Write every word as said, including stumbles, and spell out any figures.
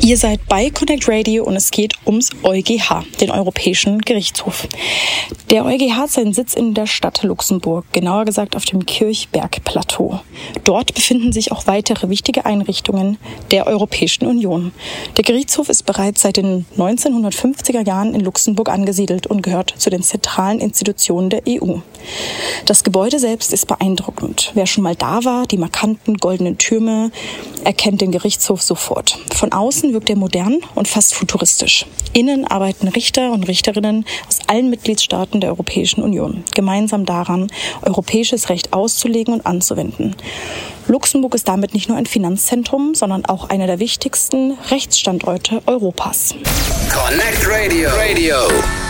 Ihr seid bei Connect Radio und es geht ums EuGH, den Europäischen Gerichtshof. Der EuGH hat seinen Sitz in der Stadt Luxemburg, genauer gesagt auf dem Kirchberg-Plateau. Dort befinden sich auch weitere wichtige Einrichtungen der Europäischen Union. Der Gerichtshof ist bereits seit den neunzehnhundertfünfziger Jahren in Luxemburg angesiedelt und gehört zu den zentralen Institutionen der E U. Das Gebäude selbst ist beeindruckend. Wer schon mal da war, die markanten goldenen Türme, erkennt den Gerichtshof sofort. Von außen wirkt er modern und fast futuristisch. Innen arbeiten Richter und Richterinnen aus allen Mitgliedstaaten der Europäischen Union, gemeinsam daran, europäisches Recht auszulegen und anzuwenden. Luxemburg ist damit nicht nur ein Finanzzentrum, sondern auch einer der wichtigsten Rechtsstandorte Europas. Connect Radio. Radio.